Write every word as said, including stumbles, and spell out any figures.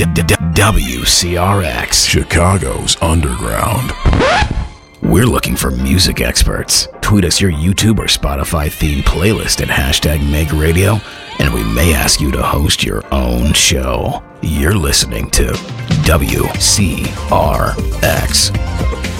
W C R X, Chicago's Underground. We're looking for music experts. Tweet us your YouTube or Spotify themed playlist at hashtag MakeRadio, and we may ask you to host your own show. You're listening to W C R X.